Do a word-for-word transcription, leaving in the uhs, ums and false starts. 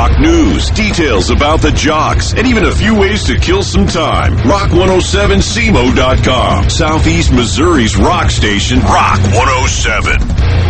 rock news, details about the jocks, and even a few ways to kill some time. Rock one oh seven C M O dot com, Southeast Missouri's rock station, Rock one oh seven.